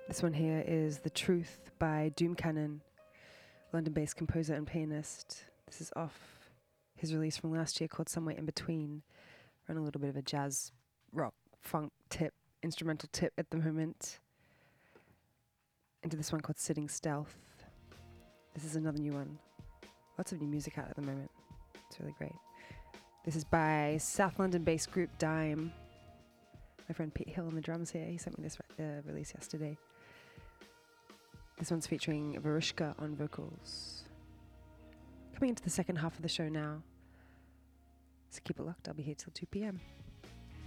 This one here is The Truth by Doom Cannon, London-based composer and pianist. This is off his release from last year called Somewhere in Between. We're on a little bit of a jazz, rock, funk tip, instrumental tip at the moment. Into this one called Sitting Stealth. This is another new one. Lots of new music out at the moment. It's really great. This is by South London-based group Dime. My friend Pete Hill on the drums here. He sent me this release yesterday. This one's featuring Varushka on vocals. Coming into the second half of the show now. So keep it locked. I'll be here till 2 p.m.